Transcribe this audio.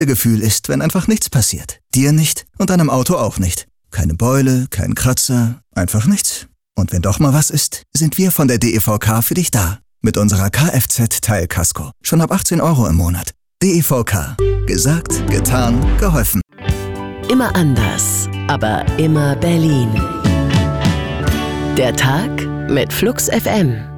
Gefühl ist, wenn einfach nichts passiert. Dir nicht und deinem Auto auch nicht. Keine Beule, kein Kratzer, einfach nichts. Und wenn doch mal was ist, sind wir von der DEVK für dich da. Mit unserer Kfz-Teilkasko. Schon ab 18 € im Monat. DEVK. Gesagt, getan, geholfen. Immer anders, aber immer Berlin. Der Tag mit Flux FM.